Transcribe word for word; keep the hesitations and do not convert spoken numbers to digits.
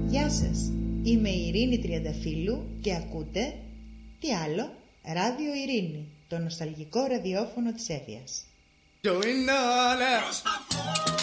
Γεια σας, είμαι η Ειρήνη Τριανταφύλλου και ακούτε, τι άλλο, Ράδιο Ειρήνη, το νοσταλγικό ραδιόφωνο της Εύβοιας.